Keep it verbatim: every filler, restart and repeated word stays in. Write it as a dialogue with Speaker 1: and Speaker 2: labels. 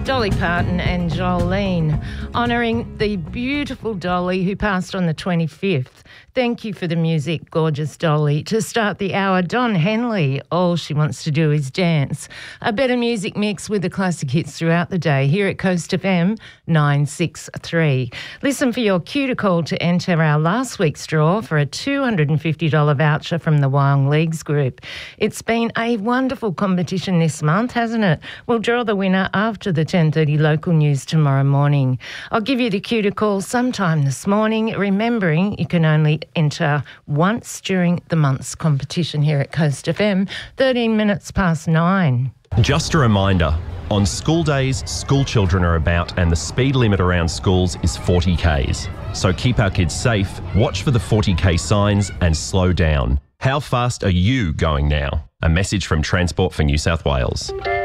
Speaker 1: Dolly Parton and Jolene, honouring the beautiful Dolly who passed on the twenty-fifth. Thank you for the music, gorgeous Dolly. To start the hour, Don Henley, All She Wants to Do Is Dance. A better music mix with the classic hits throughout the day here at Coast F M nine six three. Listen for your cue to call to enter our last week's draw for a two hundred fifty dollars voucher from the Wyong Leagues Group. It's been a wonderful competition this month, hasn't it? We'll draw the winner after the ten thirty local news tomorrow morning. I'll give you the cue to call sometime this morning, remembering you can only enter once during the month's competition here at Coast F M, thirteen minutes past nine.
Speaker 2: Just a reminder, on school days, school children are about and the speed limit around schools is forty kays. So keep our kids safe, watch for the forty k signs and slow down. How fast are you going now? A message from Transport for New South Wales.